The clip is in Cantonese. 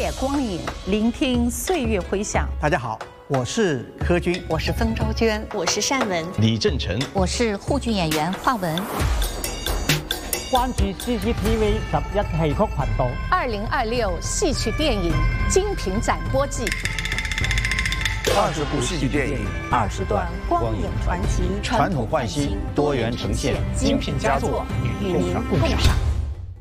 夜光影，聆听岁月回响。 大家好，我是柯军， 我是封昭娟， 我是单文， 李正成， 我是沪剧演员华文。 關注 CCTV 11戲曲頻道 2026戏曲电影精品展播季 ，20部戏剧电影 ，20段光影传奇， 传统焕新，多元呈现， 精品佳作与您共赏。